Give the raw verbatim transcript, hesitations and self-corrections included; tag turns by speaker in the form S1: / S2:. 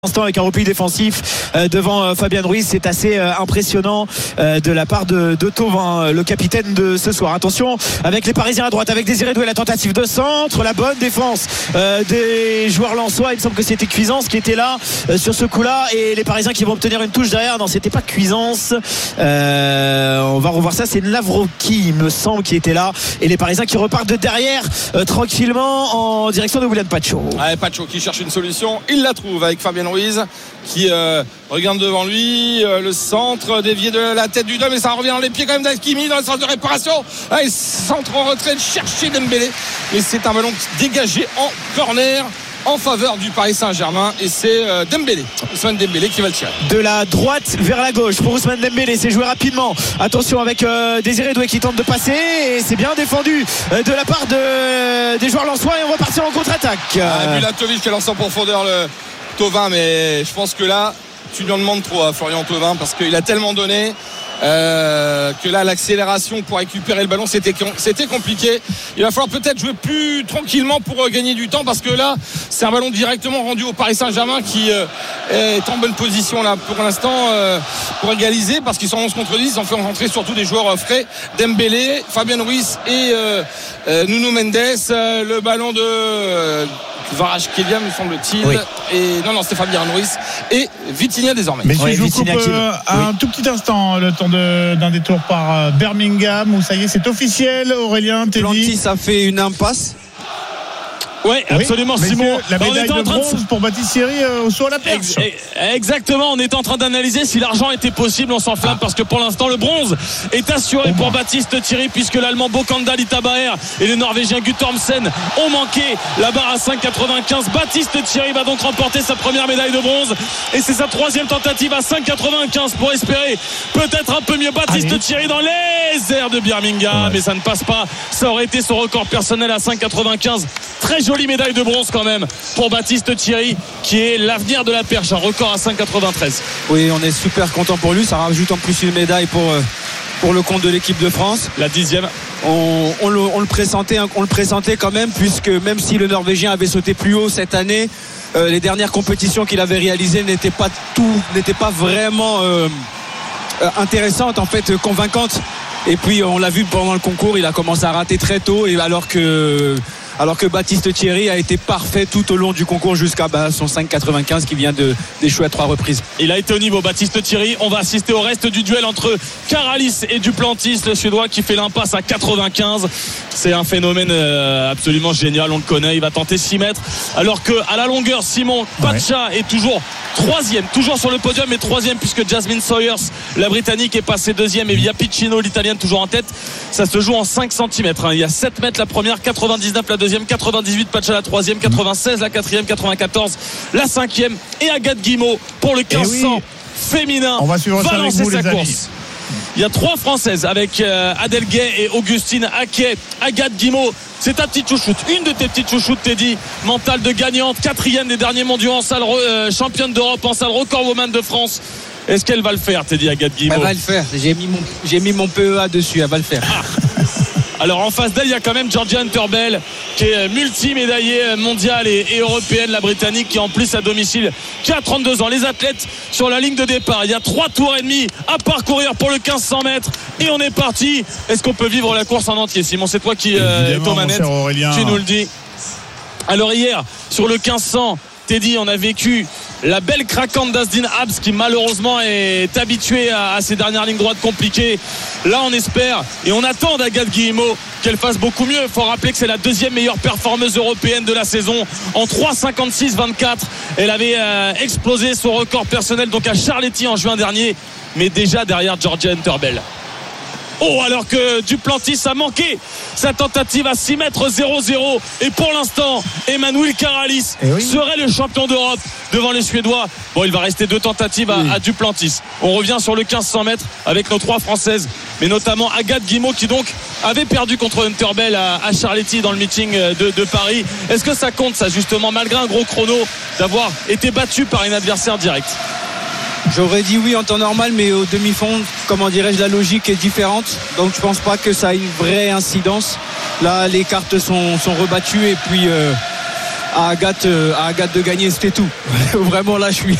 S1: Instant avec un repli défensif euh, devant euh, Fabien Ruiz, c'est assez euh, impressionnant euh, de la part de, de Thauvin, le capitaine de ce soir. Attention avec les Parisiens à droite, avec Désiré Doué, la tentative de centre, la bonne défense euh, des joueurs lensois. Il me semble que c'était Cuisance qui était là euh, sur ce coup-là, et les Parisiens qui vont obtenir une touche derrière. Non, c'était pas Cuisance. Euh, on va revoir ça. C'est Lavroki, il me semble, qui était là, et les Parisiens qui repartent de derrière euh, tranquillement en direction de Willian Pacho.
S2: Ouais, Pacho qui cherche une solution, il la trouve avec Fabien Ruiz qui euh, regarde devant lui euh, le centre dévié de la tête du dôme, et ça revient dans les pieds quand même d'Hakimi dans le centre de réparation. Ah, il centre en retrait, chercher Dembélé, et c'est un ballon dégagé en corner en faveur du Paris Saint-Germain, et c'est euh, Dembélé, Ousmane Dembélé qui va le tirer.
S1: De la droite vers la gauche pour Ousmane Dembélé, c'est joué rapidement. Attention avec euh, Désiré Doué qui tente de passer, et c'est bien défendu euh, de la part de, des joueurs lensois, et on va partir en contre-attaque.
S2: Ah, Bulatovic qui lance en profondeur le Thauvin, mais je pense que là tu lui en demandes trop à Florian Thauvin, parce qu'il a tellement donné euh, que là l'accélération pour récupérer le ballon c'était, c'était compliqué. Il va falloir peut-être jouer plus tranquillement pour euh, gagner du temps, parce que là c'est un ballon directement rendu au Paris Saint-Germain qui euh, est en bonne position là pour l'instant euh, pour égaliser, parce qu'ils sont onze contre dix. Ils ont fait rentrer surtout des joueurs euh, frais, Dembélé, Fabien Ruiz et euh, euh, Nuno Mendes. euh, le ballon de euh, Kvaratskhelia me semble-t-il, oui. Et non non c'est Fabien Ruiz et Vitinha désormais.
S3: Mais ouais, je vous coupe euh,
S1: oui.
S3: un tout petit instant le temps de, d'un détour par euh, Birmingham, où ça y est c'est officiel. Aurélien, t'es dit
S4: ça fait une impasse.
S5: Ouais, oui, absolument,
S3: messieurs,
S5: Simon.
S3: La médaille
S5: bah,
S3: de bronze de... pour Baptiste Thierry euh, au saut à la perche.
S5: Ex- exactement, on est en train d'analyser si l'argent était possible. On s'enflamme ah. parce que pour l'instant le bronze est assuré oh pour bon. Baptiste Thierry, puisque l'Allemand Bokanda Litabaer et le Norvégien Guttormsen ont manqué la barre à cinq virgule quatre-vingt-quinze. Baptiste Thierry va donc remporter sa première médaille de bronze, et c'est sa troisième tentative à cinq virgule quatre-vingt-quinze pour espérer peut-être un peu mieux. Baptiste Allez. Thierry dans les airs de Birmingham, ouais. mais ça ne passe pas. Ça aurait été son record personnel à cinq virgule quatre-vingt-quinze. Très jolie médaille de bronze quand même pour Baptiste Thierry, qui est l'avenir de la perche, un record à cinq virgule quatre-vingt-treize.
S4: Oui, on est super content pour lui. Ça rajoute en plus une médaille pour, pour le compte de l'équipe de France.
S5: La dixième.
S4: On, on, le, on, le présentait, on le présentait quand même, puisque même si le Norvégien avait sauté plus haut cette année, euh, les dernières compétitions qu'il avait réalisées n'étaient pas tout, n'étaient pas vraiment euh, intéressantes, en fait, convaincantes. Et puis on l'a vu pendant le concours, il a commencé à rater très tôt, et alors que alors que Baptiste Thierry a été parfait tout au long du concours jusqu'à bah, son cinq virgule quatre-vingt-quinze qui vient de, d'échouer à trois reprises.
S5: Il a été au niveau, Baptiste Thierry. On va assister au reste du duel entre Karalis et Duplantis, le Suédois qui fait l'impasse à quatre-vingt-quinze. C'est un phénomène euh, absolument génial, on le connaît. Il va tenter six mètres, alors que à la longueur, Simon Pacha ouais. est toujours troisième, toujours sur le podium, mais troisième, puisque Jasmine Sawyers, la Britannique, est passée deuxième, et Via Piccino, l'Italienne, toujours en tête. Ça se joue en cinq centimètres, hein. Il y a sept mètres la première, quatre-vingt-dix-neuf la deuxième, quatre-vingt-dix-huit Pacha la troisième, quatre-vingt-seize la quatrième, quatre-vingt-quatorze la cinquième, et Agathe Guimau pour le quinze cents oui. féminin.
S3: On va suivre
S5: va lancer
S3: vous,
S5: sa course. Amis. Il y a trois Françaises avec euh, Adèle Gay et Augustine Haquet. Agathe Guimau, c'est ta petite chouchoute, une de tes petites chouchoutes, Teddy. Mentale de gagnante, quatrième des derniers mondiaux en salle, euh, championne d'Europe en salle, record woman de France. Est-ce qu'elle va le faire, Teddy, Agathe Guimau?
S4: Elle va le faire, j'ai mis mon, j'ai mis mon P E A dessus, elle va le faire.
S5: Ah. Alors en face d'elle, il y a quand même Georgia Hunter-Bell, qui est multi-médaillée mondiale et, et européenne, la Britannique, qui en plus à domicile, qui a trente-deux ans. Les athlètes sur la ligne de départ, il y a trois tours et demi à parcourir pour le quinze cents mètres, et on est parti. Est-ce qu'on peut vivre la course en entier, Simon? C'est toi qui euh, est aux manettes, tu nous le dis. Alors hier, sur le quinze cents, Teddy, on a vécu la belle craquante d'Asdin Habs, qui malheureusement est habituée à, à ces dernières lignes droites compliquées. Là on espère et on attend d'Agathe Guillemot qu'elle fasse beaucoup mieux. Il faut rappeler que c'est la deuxième meilleure performeuse européenne de la saison en trois cinquante-six vingt-quatre. Elle avait euh, explosé son record personnel donc à Charletti en juin dernier, mais déjà derrière Georgia Hunter-Bell. Oh, alors que Duplantis a manqué sa tentative à six mètres zéro zéro, et pour l'instant Emmanuel Karalis oui. serait le champion d'Europe devant les Suédois. Bon, il va rester deux tentatives à, oui. à Duplantis. On revient sur le quinze cents mètres avec nos trois Françaises, mais notamment Agathe Guimau, qui donc avait perdu contre Hunter-Bell à, à Charletti dans le meeting de, de Paris. Est-ce que ça compte, ça, justement, malgré un gros chrono, d'avoir été battu par une adversaire directe?
S4: J'aurais dit oui en temps normal, mais au demi-fond, comment dirais-je, la logique est différente. Donc je pense pas que ça a une vraie incidence. Là, les cartes sont, sont rebattues, et puis euh, à Agathe, à Agathe de gagner, c'était tout. Vraiment là, je suis,